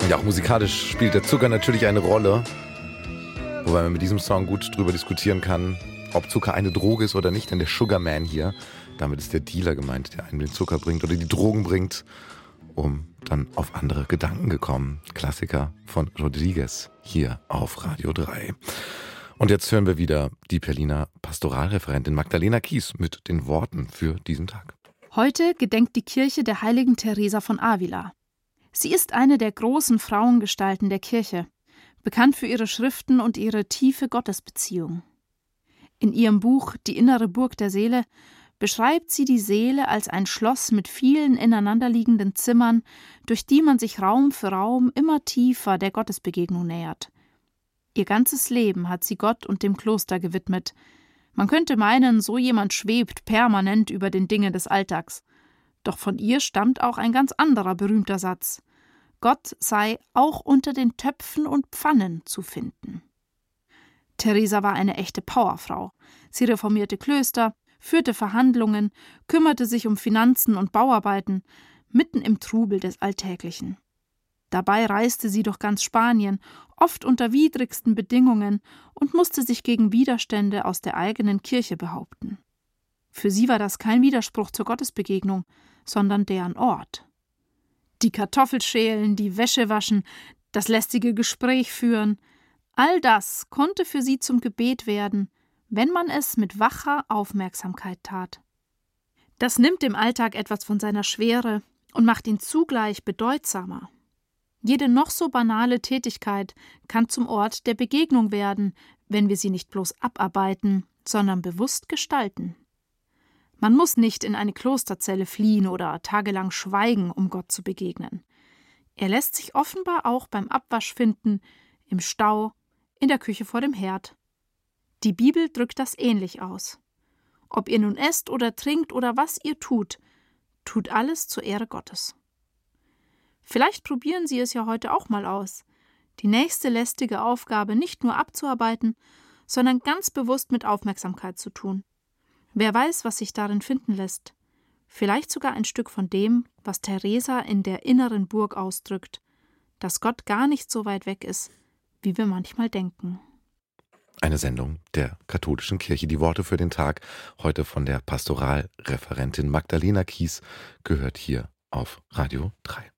Ja, auch musikalisch spielt der Zucker natürlich eine Rolle, wobei man mit diesem Song gut drüber diskutieren kann, ob Zucker eine Droge ist oder nicht, denn der Sugarman hier, damit ist der Dealer gemeint, der einem den Zucker bringt oder die Drogen bringt, um dann auf andere Gedanken gekommen. Klassiker von Rodriguez hier auf Radio 3. Und jetzt hören wir wieder die Berliner Pastoralreferentin Magdalena Kies mit den Worten für diesen Tag. Heute gedenkt die Kirche der heiligen Teresa von Avila. Sie ist eine der großen Frauengestalten der Kirche, bekannt für ihre Schriften und ihre tiefe Gottesbeziehung. In ihrem Buch »Die innere Burg der Seele« beschreibt sie die Seele als ein Schloss mit vielen ineinanderliegenden Zimmern, durch die man sich Raum für Raum immer tiefer der Gottesbegegnung nähert. Ihr ganzes Leben hat sie Gott und dem Kloster gewidmet. Man könnte meinen, so jemand schwebt permanent über den Dingen des Alltags. Doch von ihr stammt auch ein ganz anderer berühmter Satz: Gott sei auch unter den Töpfen und Pfannen zu finden. Teresa war eine echte Powerfrau. Sie reformierte Klöster, führte Verhandlungen, kümmerte sich um Finanzen und Bauarbeiten, mitten im Trubel des Alltäglichen. Dabei reiste sie durch ganz Spanien, oft unter widrigsten Bedingungen, und musste sich gegen Widerstände aus der eigenen Kirche behaupten. Für sie war das kein Widerspruch zur Gottesbegegnung, sondern deren Ort. Die Kartoffel schälen, die Wäsche waschen, das lästige Gespräch führen, all das konnte für sie zum Gebet werden, wenn man es mit wacher Aufmerksamkeit tat. Das nimmt dem Alltag etwas von seiner Schwere und macht ihn zugleich bedeutsamer. Jede noch so banale Tätigkeit kann zum Ort der Begegnung werden, wenn wir sie nicht bloß abarbeiten, sondern bewusst gestalten. Man muss nicht in eine Klosterzelle fliehen oder tagelang schweigen, um Gott zu begegnen. Er lässt sich offenbar auch beim Abwasch finden, im Stau, in der Küche vor dem Herd. Die Bibel drückt das ähnlich aus. Ob ihr nun esst oder trinkt oder was ihr tut, tut alles zur Ehre Gottes. Vielleicht probieren Sie es ja heute auch mal aus, die nächste lästige Aufgabe nicht nur abzuarbeiten, sondern ganz bewusst mit Aufmerksamkeit zu tun. Wer weiß, was sich darin finden lässt. Vielleicht sogar ein Stück von dem, was Teresa in der inneren Burg ausdrückt, dass Gott gar nicht so weit weg ist, wie wir manchmal denken. Eine Sendung der katholischen Kirche. Die Worte für den Tag, heute von der Pastoralreferentin Magdalena Kies, gehört hier auf Radio 3.